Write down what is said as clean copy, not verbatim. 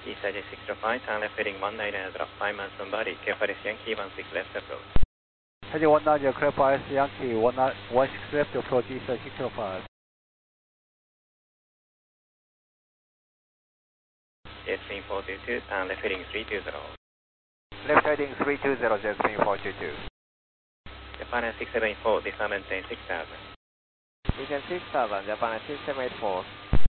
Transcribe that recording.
Eastside 605, turn left heading 19 and drop 5 miles on body, Care Paris Yankee 16 left approach. Heading 19, Care Paris Yankee 16 left approach, Eastside 605. Jetstream 422, turn left heading 320. Left heading 320, Jetstream 422. Japan 674, descend maintain 6000. Descend 6000, Japan 6784.